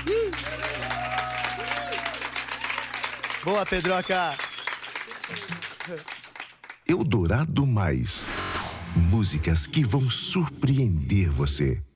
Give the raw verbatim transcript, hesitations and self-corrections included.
Boa, Pedroca! Eldorado Mais. Músicas que vão surpreender você.